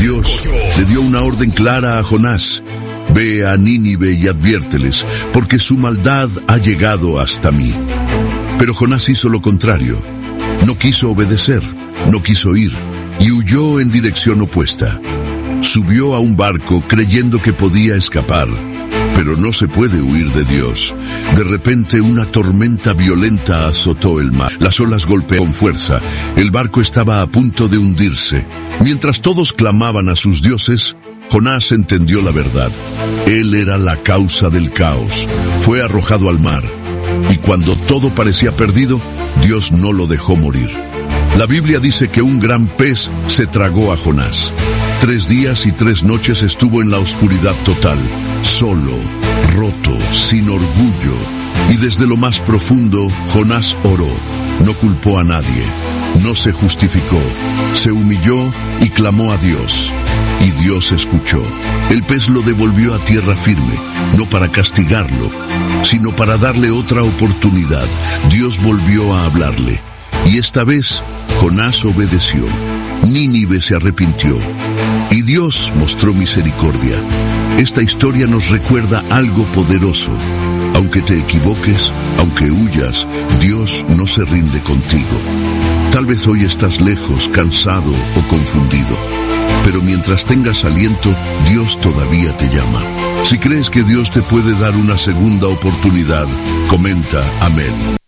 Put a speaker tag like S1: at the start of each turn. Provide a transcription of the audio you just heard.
S1: Dios le dio una orden clara a Jonás: ve a Nínive y adviérteles, porque su maldad ha llegado hasta mí. Pero Jonás hizo lo contrario. No quiso obedecer, no quiso ir, y huyó en dirección opuesta. Subió a un barco creyendo que podía escapar, pero no se puede huir de Dios. De repente una tormenta violenta azotó el mar. Las olas golpearon con fuerza. El barco estaba a punto de hundirse. Mientras todos clamaban a sus dioses, Jonás entendió la verdad. Él era la causa del caos. Fue arrojado al mar. Y cuando todo parecía perdido, Dios no lo dejó morir. La Biblia dice que un gran pez se tragó a Jonás. 3 días y 3 noches estuvo en la oscuridad total, solo, roto, sin orgullo. Y desde lo más profundo, Jonás oró. No culpó a nadie, no se justificó, se humilló y clamó a Dios. Y Dios escuchó. El pez lo devolvió a tierra firme, no para castigarlo, sino para darle otra oportunidad. Dios volvió a hablarle. Y esta vez, Jonás obedeció. Nínive se arrepintió. Y Dios mostró misericordia. Esta historia nos recuerda algo poderoso. Aunque te equivoques, aunque huyas, Dios no se rinde contigo. Tal vez hoy estás lejos, cansado o confundido. Pero mientras tengas aliento, Dios todavía te llama. Si crees que Dios te puede dar una segunda oportunidad, comenta amén.